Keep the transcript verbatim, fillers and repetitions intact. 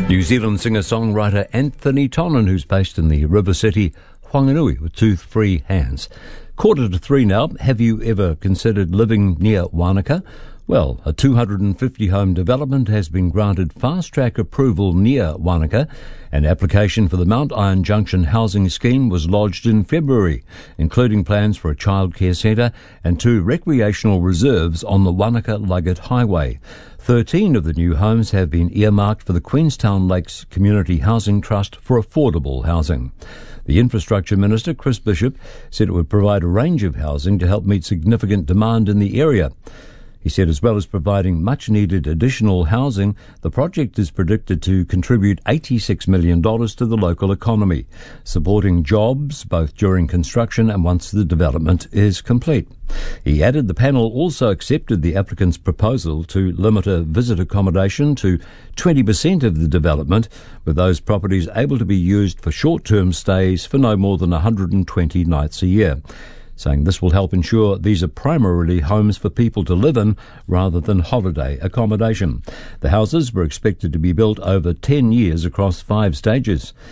New Zealand singer-songwriter Anthony Tonnon, who's based in the river city Whanganui with two free hands. Quarter to three now. Have you ever considered living near Wanaka? Well, a two hundred fifty home development has been granted fast-track approval near Wanaka. An application for the Mount Iron Junction housing scheme was lodged in February, including plans for a childcare centre and two recreational reserves on the Wanaka-Luggett Highway. Thirteen of the new homes have been earmarked for the Queenstown Lakes Community Housing Trust for affordable housing. The Infrastructure Minister, Chris Bishop, said it would provide a range of housing to help meet significant demand in the area. He said as well as providing much-needed additional housing, the project is predicted to contribute eighty-six million dollars to the local economy, supporting jobs both during construction and once the development is complete. He added the panel also accepted the applicant's proposal to limit a visit accommodation to twenty percent of the development, with those properties able to be used for short-term stays for no more than one hundred twenty nights a year, saying this will help ensure these are primarily homes for people to live in rather than holiday accommodation. The houses were expected to be built over ten years across five stages.